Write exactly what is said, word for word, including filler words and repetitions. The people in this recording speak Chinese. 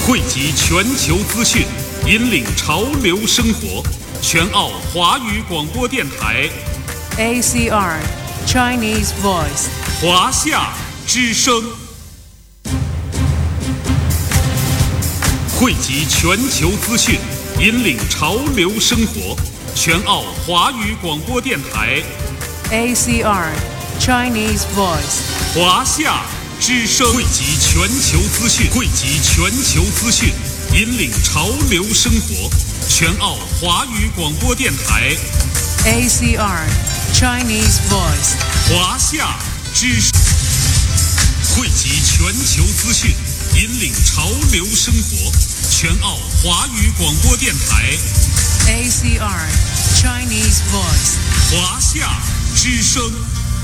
汇集全球资讯，引领潮流生活。全澳华语广播电台 A C R Chinese Voice 华夏之声，汇集全球资讯，引领潮流生活。全澳华语广播电台 A C R Chinese Voice 华夏之声，汇集全球资讯，汇集全球资讯，引领潮流生活。全澳华语广播电台 A C R Chinese Voice 华夏之声，汇集全球资讯，引领潮流生活。全澳华语广播电台 A C R Chinese Voice 华夏之声。